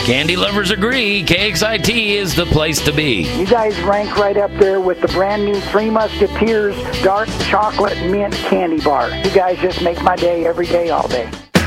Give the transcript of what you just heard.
Candy lovers agree, KXIT is the place to be. You guys rank right up there with the brand new Three Musketeers Dark Chocolate Mint Candy Bar. You guys just make my day every day, all day.